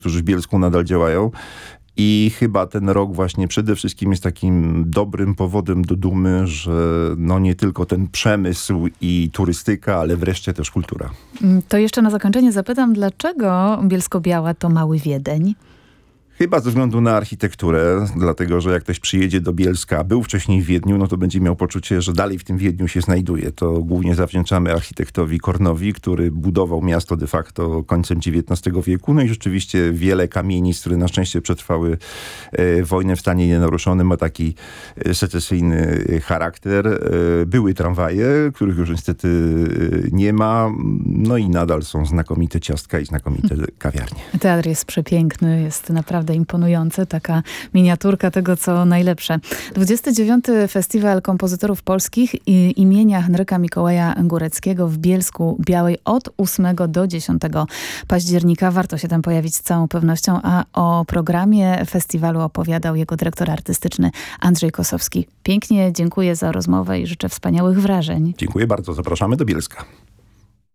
którzy w Bielsku nadal działają. I chyba ten rok właśnie przede wszystkim jest takim dobrym powodem do dumy, że no nie tylko ten przemysł i turystyka, ale wreszcie też kultura. To jeszcze na zakończenie zapytam, dlaczego Bielsko-Biała to mały Wiedeń? Chyba ze względu na architekturę, dlatego że jak ktoś przyjedzie do Bielska, a był wcześniej w Wiedniu, no to będzie miał poczucie, że dalej w tym Wiedniu się znajduje. To głównie zawdzięczamy architektowi Kornowi, który budował miasto de facto końcem XIX wieku. No i rzeczywiście wiele kamienic, które na szczęście przetrwały wojnę w stanie nienaruszonym, ma taki secesyjny charakter. Były tramwaje, których już niestety nie ma. No i nadal są znakomite ciastka i znakomite kawiarnie. Teatr jest przepiękny, jest naprawdę imponujący. Taka miniaturka tego, co najlepsze. 29. Festiwal Kompozytorów Polskich imienia Henryka Mikołaja Góreckiego w Bielsku Białej od 8 do 10 października. Warto się tam pojawić z całą pewnością, a o programie festiwalu opowiadał jego dyrektor artystyczny Andrzej Kosowski. Pięknie dziękuję za rozmowę i życzę wspaniałych wrażeń. Dziękuję bardzo. Zapraszamy do Bielska.